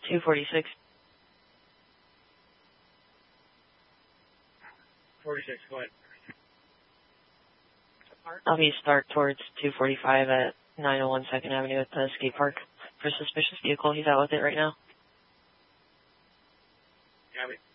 246. 46, go ahead. I'll be start towards 245 at 901 2nd Avenue at the skate park for suspicious vehicle. He's out with it right now. Got it.